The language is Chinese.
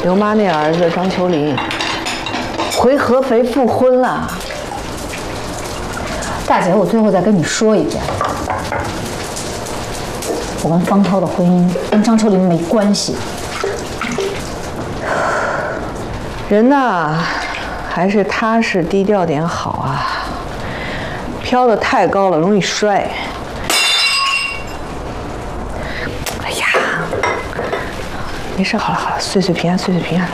刘妈那儿子张秋林回合肥复婚了。 大姐，我最后再跟你说一遍，我跟方涛的婚姻跟张秋林没关系。 人呐，还是踏实低调点好啊，飘得太高了容易摔。哎呀，没事，好了好了，岁岁平安，岁岁平安。